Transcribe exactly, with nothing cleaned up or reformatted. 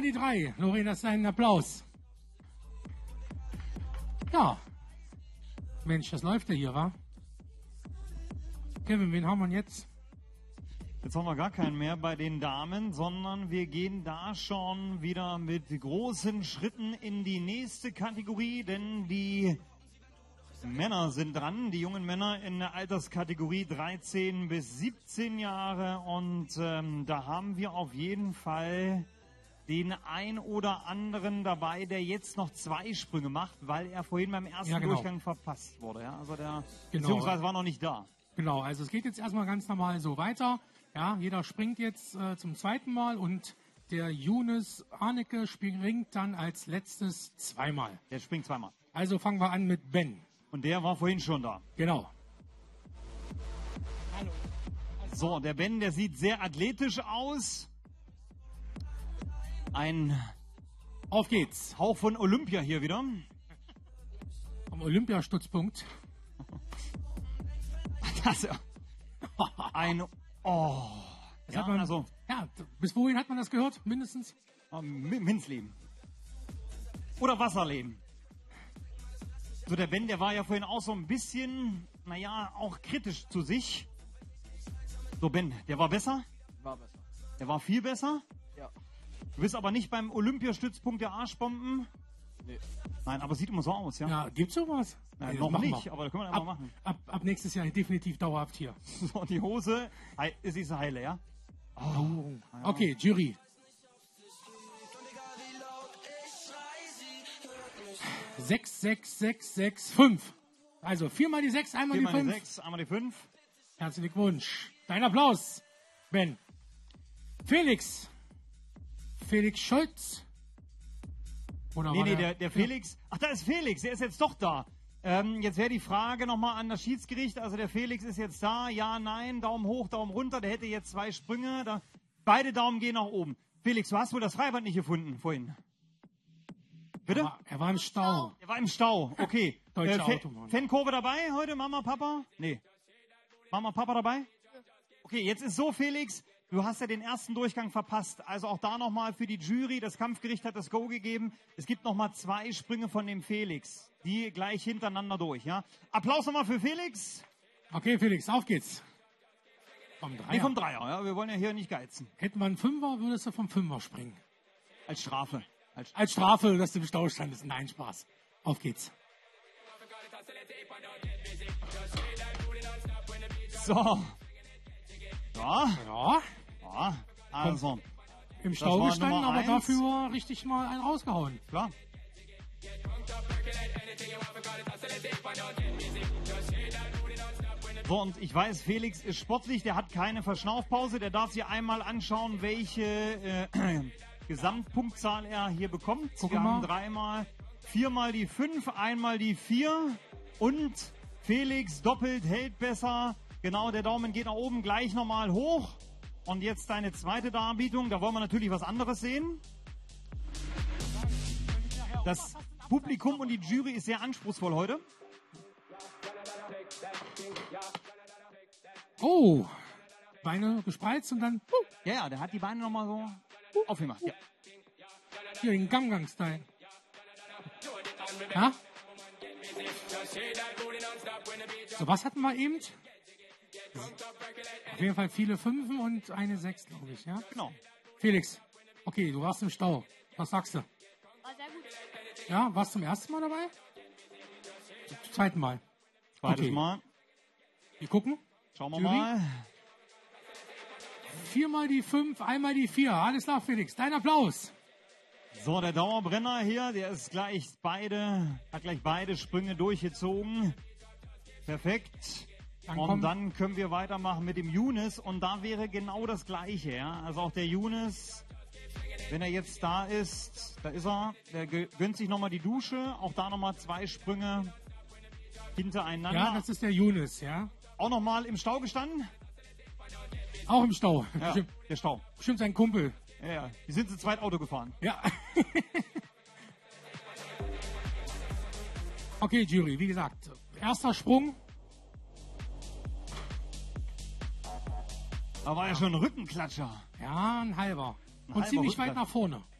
die drei. Lorena, das ist ein Applaus. Ja. Mensch, das läuft ja hier, wa? Kevin, wen haben wir jetzt? Jetzt haben wir gar keinen mehr bei den Damen, sondern wir gehen da schon wieder mit großen Schritten in die nächste Kategorie, denn die Männer sind dran, die jungen Männer in der Alterskategorie dreizehn bis siebzehn Jahre, und ähm, da haben wir auf jeden Fall den ein oder anderen dabei, der jetzt noch zwei Sprünge macht, weil er vorhin beim ersten Ja, genau. Durchgang verpasst wurde. Ja? Also der Genau. beziehungsweise war noch nicht da. Genau, also es geht jetzt erstmal ganz normal so weiter. Ja, jeder springt jetzt äh, zum zweiten Mal und der Younes Arnecke springt dann als letztes zweimal. Der springt zweimal. Also fangen wir an mit Ben. Und der war vorhin schon da. Genau. So, der Ben, der sieht sehr athletisch aus. Ein Auf geht's. Hauch von Olympia hier wieder. Am Olympiastützpunkt. Das, ein, oh. Das Ja, hat man, also, ja, bis wohin hat man das gehört? Mindestens? Minzleben. Oder Wasserleben. So, der Ben, der war ja vorhin auch so ein bisschen, naja, auch kritisch zu sich. So, Ben, der war besser? War besser. Der war viel besser? Ja. Du bist aber nicht beim Olympiastützpunkt der Arschbomben? Nee. Nein, aber sieht immer so aus, ja? Ja, gibt's sowas? Ja, Nee, das noch machen nicht, wir. aber das können wir einfach ab, machen. ab, ab nächstes Jahr definitiv dauerhaft hier. So, die Hose, hei- es ist heile, ja? Oh. Okay, Jury. Sechs, sechs, sechs, sechs, fünf. Also viermal die sechs, einmal die Viermal die fünf. sechs, einmal die fünf. Herzlichen Glückwunsch. Dein Applaus, Ben. Felix. Felix Scholz. Oder Nee, war nee, der, der Felix. Ach, da ist Felix, der ist jetzt doch da. Ähm, jetzt wäre die Frage nochmal an das Schiedsgericht. Also der Felix ist jetzt da. Ja, nein, Daumen hoch, Daumen runter. Der hätte jetzt zwei Sprünge. Da, beide Daumen gehen nach oben. Felix, du hast wohl das Freiband nicht gefunden vorhin. Bitte? Er war, er war im Stau. Er war im Stau. Okay. Deutsche Fa- Autobahn. Fankurve dabei heute? Mama, Papa? Nee. Mama, Papa dabei? Okay, jetzt ist so, Felix, du hast ja den ersten Durchgang verpasst. Also auch da nochmal für die Jury. Das Kampfgericht hat das Go gegeben. Es gibt nochmal zwei Sprünge von dem Felix. Die gleich hintereinander durch, ja? Applaus nochmal für Felix. Okay, Felix, auf geht's. Vom Dreier. Nee, vom Dreier, ja? Wir wollen ja hier nicht geizen. Hätten wir einen Fünfer, würdest du vom Fünfer springen. Als Strafe. Als Als Strafe, dass du im Stau standest. Nein, Spaß. Auf geht's. So. Ja, Ja, ja. Also, im Das Stau war gestanden, Nummer aber eins. dafür richtig mal einen rausgehauen. klar. So, und ich weiß, Felix ist sportlich, der hat keine Verschnaufpause, der darf sich einmal anschauen, welche äh, Gesamtpunktzahl er hier bekommt. Guck Wir mal. haben dreimal, viermal die fünf, einmal die vier und Felix doppelt hält besser. Genau, der Daumen geht nach oben, gleich nochmal hoch. Und jetzt deine zweite Darbietung, da wollen wir natürlich was anderes sehen. Das Publikum und die Jury ist sehr anspruchsvoll heute. Oh, Beine gespreizt und dann huh, Ja, ja, der hat die Beine nochmal so aufgemacht. Ja. hier den Gangang-Style. Ja? So, was hatten wir eben? Auf jeden Fall viele Fünfen und eine Sechs, glaube ich, ja? Genau. Felix, okay, du warst im Stau. Was sagst du? War sehr gut. Ja, warst du zum ersten Mal dabei? Zum zweiten Mal. Zweites Okay. Mal. Wir gucken. Schauen wir Jury? mal. Viermal die fünf, einmal die vier. Alles klar, Felix. Dein Applaus. So, der Dauerbrenner hier, der ist gleich beide, hat gleich beide Sprünge durchgezogen. Perfekt. Dann und kommt- dann können wir weitermachen mit dem Younes und da wäre genau das Gleiche, ja. Also auch der Younes, wenn er jetzt da ist, da ist er, der ge- gönnt sich nochmal die Dusche, auch da nochmal zwei Sprünge hintereinander. Ja, das ist der Younes, ja? Auch nochmal im Stau gestanden? Auch im Stau. Ja, Bestimmt, der Stau. bestimmt sein Kumpel. Ja, ja. Die sind zu zweit Auto gefahren. Ja. Okay, Jury, wie gesagt, erster Sprung. Da war ja schon ein Rückenklatscher. Ja, ein halber. Und halber ziemlich weit Rückenklatscher. nach vorne.